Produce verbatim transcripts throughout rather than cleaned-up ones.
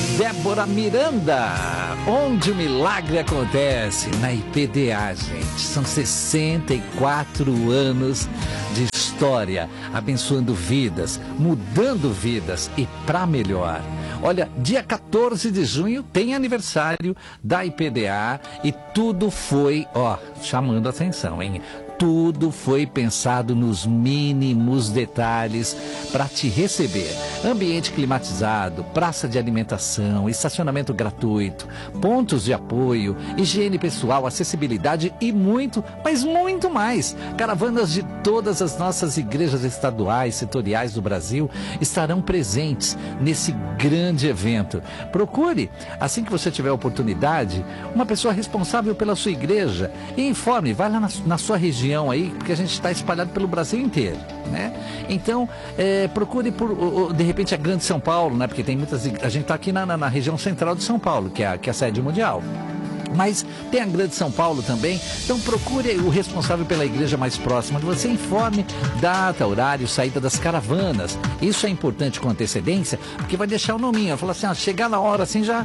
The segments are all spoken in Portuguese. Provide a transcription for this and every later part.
Débora Miranda, onde o milagre acontece, na I P D A, gente. São sessenta e quatro anos de história, abençoando vidas, mudando vidas e para melhor. Olha, dia quatorze de junho tem aniversário da I P D A e tudo foi, ó, chamando a atenção, hein? Tudo foi pensado nos mínimos detalhes para te receber. Ambiente climatizado, praça de alimentação, estacionamento gratuito, pontos de apoio, higiene pessoal, acessibilidade e muito, mas muito mais. Caravanas de todas as nossas igrejas estaduais, setoriais do Brasil estarão presentes nesse grande evento. Procure, assim que você tiver a oportunidade, uma pessoa responsável pela sua igreja e informe, vai lá na, na sua região aí, porque a gente está espalhado pelo Brasil inteiro, né? Então, é, procure por, de repente, a Grande São Paulo, né? Porque tem muitas, a gente está aqui na, na, na região central de São Paulo, que é a, que é a sede mundial. Mas tem a Grande São Paulo também, então procure o responsável pela igreja mais próxima de você, informe data, horário, saída das caravanas. Isso é importante com antecedência, porque vai deixar o nominho. Fala assim, ó, chegar na hora assim já...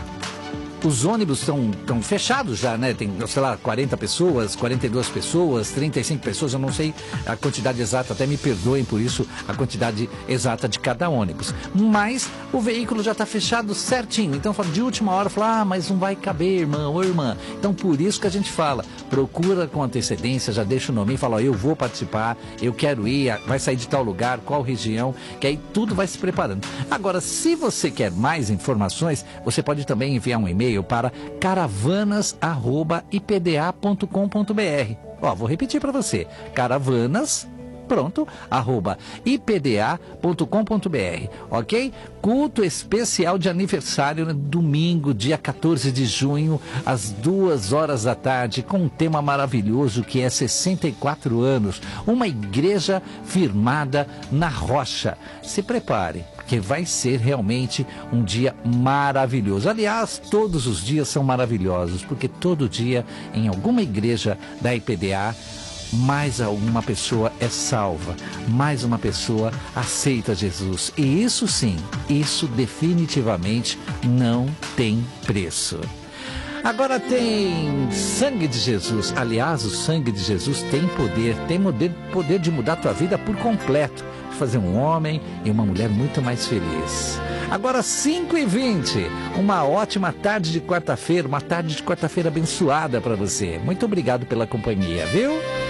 Os ônibus estão fechados já, né? Tem, sei lá, quarenta pessoas, quarenta e duas pessoas, trinta e cinco pessoas, eu não sei a quantidade exata, até me perdoem por isso, a quantidade exata de cada ônibus. Mas o veículo já está fechado certinho, então de última hora, fala, ah, mas não vai caber, irmão ou irmã. Então por isso que a gente fala, procura com antecedência, já deixa o nome e fala, ó, eu vou participar, eu quero ir, vai sair de tal lugar, qual região, que aí tudo vai se preparando. Agora, se você quer mais informações, você pode também enviar um e-mail para caravanas arroba i p d a ponto com ponto b r. Ó, vou repetir para você. Caravanas, pronto, arroba i p d a ponto com ponto b r, ok? Culto especial de aniversário, né? Domingo, dia quatorze de junho, às duas horas da tarde, com um tema maravilhoso que é sessenta e quatro anos, uma igreja firmada na rocha. Se prepare, que vai ser realmente um dia maravilhoso. Aliás, todos os dias são maravilhosos, porque todo dia, em alguma igreja da I P D A, mais uma pessoa é salva, mais uma pessoa aceita Jesus. E isso sim, isso definitivamente não tem preço. Agora tem sangue de Jesus. Aliás, o sangue de Jesus tem poder, tem poder, poder de mudar a tua vida por completo, de fazer um homem e uma mulher muito mais feliz. Agora cinco e vinte, uma ótima tarde de quarta-feira, uma tarde de quarta-feira abençoada para você. Muito obrigado pela companhia, viu?